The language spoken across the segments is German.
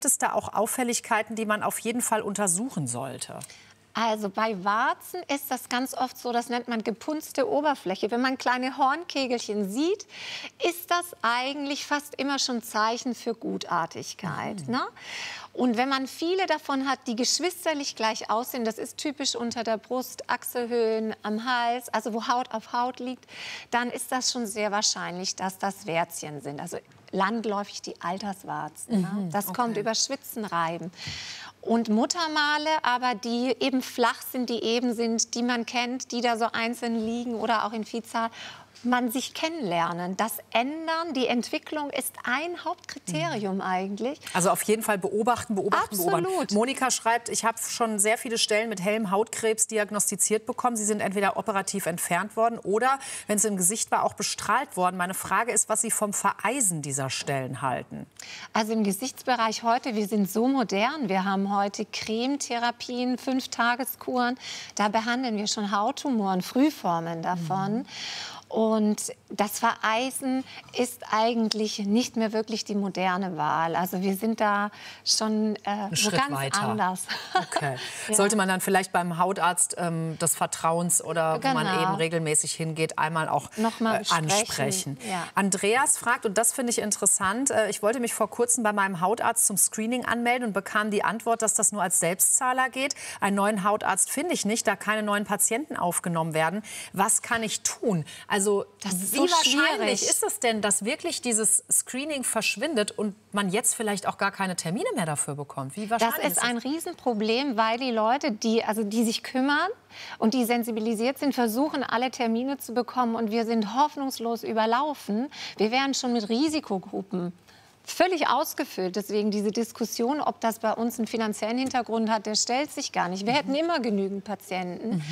Gibt es da auch Auffälligkeiten, die man auf jeden Fall untersuchen sollte? Also bei Warzen ist das ganz oft so, das nennt man gepunzte Oberfläche. Wenn man kleine Hornkegelchen sieht, ist das eigentlich fast immer schon Zeichen für Gutartigkeit. Ne? Und wenn man viele davon hat, die geschwisterlich gleich aussehen, das ist typisch unter der Brust, Achselhöhen, am Hals, also wo Haut auf Haut liegt, dann ist das schon sehr wahrscheinlich, dass das Wärzchen sind. Also landläufig die Alterswarzen. Ne? Das kommt über Schwitzen, Reiben. Und Muttermale, aber die eben flach sind, die eben sind, die man kennt, die da so einzeln liegen oder auch in Vielzahl, man sich kennenlernen. Das Ändern, die Entwicklung ist ein Hauptkriterium eigentlich. Also auf jeden Fall beobachten, Absolut. beobachten. Monika schreibt, ich habe schon sehr viele Stellen mit hellem Hautkrebs diagnostiziert bekommen. Sie sind entweder operativ entfernt worden oder, wenn es im Gesicht war, auch bestrahlt worden. Meine Frage ist, was Sie vom Vereisen dieser Stellen halten. Also im Gesichtsbereich heute, wir sind so modern. Wir haben heute Cremetherapien, 5-Tageskuren. Da behandeln wir schon Hauttumoren, Frühformen davon. Und das Vereisen ist eigentlich nicht mehr wirklich die moderne Wahl. Also wir sind da schon so ganz weiter. Anders. Okay. Ja. Sollte man dann vielleicht beim Hautarzt des Vertrauens oder wo man eben regelmäßig hingeht, einmal auch ansprechen. Ja. Andreas fragt, und das finde ich interessant, ich wollte mich vor kurzem bei meinem Hautarzt zum Screening anmelden und bekam die Antwort, dass das nur als Selbstzahler geht. Einen neuen Hautarzt finde ich nicht, da keine neuen Patienten aufgenommen werden. Was kann ich tun? Also wie wahrscheinlich ist es denn, dass wirklich dieses Screening verschwindet und man jetzt vielleicht auch gar keine Termine mehr dafür bekommt? Wie wahrscheinlich das ist ein Riesenproblem, weil die Leute, die sich kümmern und die sensibilisiert sind, versuchen, alle Termine zu bekommen. Und wir sind hoffnungslos überlaufen. Wir wären schon mit Risikogruppen völlig ausgefüllt. Deswegen diese Diskussion, ob das bei uns einen finanziellen Hintergrund hat, der stellt sich gar nicht. Wir hätten immer genügend Patienten.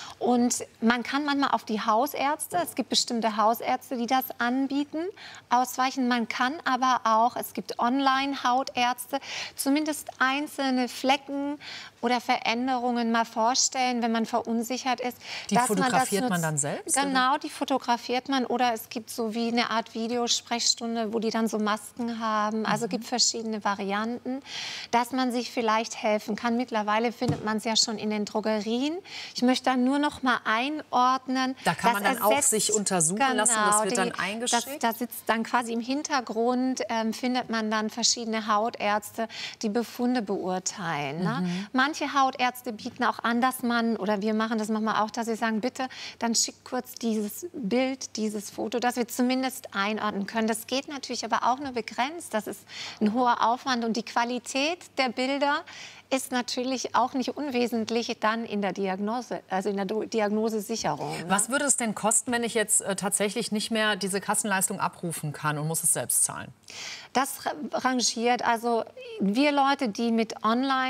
Und man kann manchmal auf die Hausärzte, es gibt bestimmte Hausärzte, die das anbieten, ausweichen. Man kann aber auch, es gibt Online-Hautärzte, zumindest einzelne Flecken oder Veränderungen mal vorstellen, wenn man verunsichert ist. Die fotografiert man dann selbst? Genau, die fotografiert man. Oder es gibt so wie eine Art Videosprechstunde, wo die dann so Masken haben. Also es gibt verschiedene Varianten, dass man sich vielleicht helfen kann. Mittlerweile findet man es ja schon in den Drogerien. Ich möchte da nur noch mal einordnen. Da kann man dann auch sich untersuchen lassen, das wird dann eingeschickt? Da sitzt dann quasi im Hintergrund, findet man dann verschiedene Hautärzte, die Befunde beurteilen. Ne? Manche Hautärzte bieten auch an, dass man, oder wir machen das manchmal auch, dass sie sagen, bitte, dann schickt kurz dieses Bild, dieses Foto, dass wir zumindest einordnen können. Das geht natürlich aber auch nur begrenzt. Das ist ein hoher Aufwand und die Qualität der Bilder ist natürlich auch nicht unwesentlich dann in der Diagnose, also in der Diagnosesicherung. Ne? Was würde es denn kosten, wenn ich jetzt tatsächlich nicht mehr diese Kassenleistung abrufen kann und muss es selbst zahlen? Das rangiert. Also wir Leute, die mit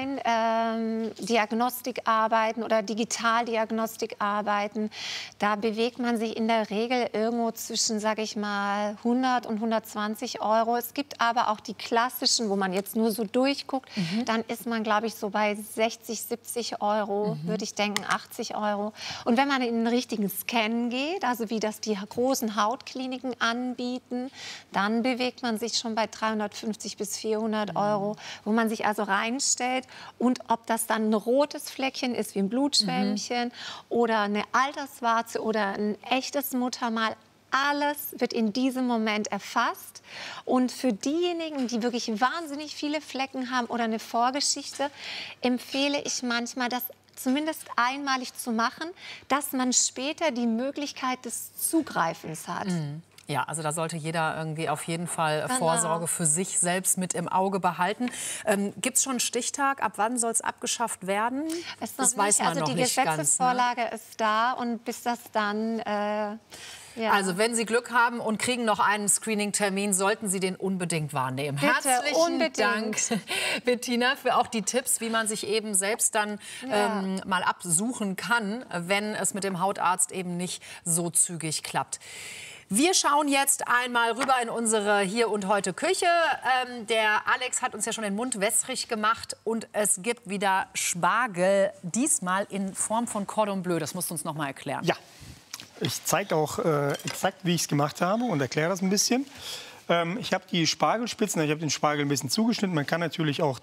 Online-Diagnostik arbeiten oder Digitaldiagnostik arbeiten, da bewegt man sich in der Regel irgendwo zwischen, sage ich mal, 100 und 120 Euro. Es gibt aber auch die klassischen, wo man jetzt nur so durchguckt, dann ist man, glaube ich, so bei 60, 70 Euro, würde ich denken, 80 Euro. Und wenn man in den richtigen Scan geht, also wie das die großen Hautkliniken anbieten, dann bewegt man sich schon bei 350 bis 400 Euro, wo man sich also reinstellt. Und ob das dann ein rotes Fleckchen ist, wie ein Blutschwämmchen, oder eine Alterswarze oder ein echtes Muttermal, alles wird in diesem Moment erfasst. Und für diejenigen, die wirklich wahnsinnig viele Flecken haben oder eine Vorgeschichte, empfehle ich manchmal, das zumindest einmalig zu machen, dass man später die Möglichkeit des Zugreifens hat. Ja, also da sollte jeder irgendwie auf jeden Fall Vorsorge für sich selbst mit im Auge behalten. Gibt es schon einen Stichtag? Ab wann soll es abgeschafft werden? Das weiß man noch nicht ganz. Die Gesetzesvorlage ist da und bis das dann... Ja. Also wenn Sie Glück haben und kriegen noch einen Screening-Termin, sollten Sie den unbedingt wahrnehmen. Bitte, Herzlichen Dank, Bettina, für auch die Tipps, wie man sich eben selbst dann mal absuchen kann, wenn es mit dem Hautarzt eben nicht so zügig klappt. Wir schauen jetzt einmal rüber in unsere Hier und Heute Küche. Der Alex hat uns ja schon den Mund wässrig gemacht und es gibt wieder Spargel, diesmal in Form von Cordon Bleu. Das musst du uns noch mal erklären. Ja, ich zeige auch exakt, wie ich es gemacht habe und erkläre das ein bisschen. Ich habe die Spargelspitzen, ich habe den Spargel ein bisschen zugeschnitten. Man kann natürlich auch